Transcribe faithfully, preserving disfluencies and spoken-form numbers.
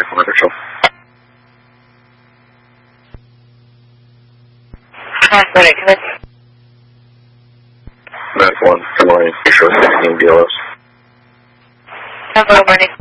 Marshall. Hi, morning, come in. Mac one, good morning. Be sure sixteen B L S. Hello, morning.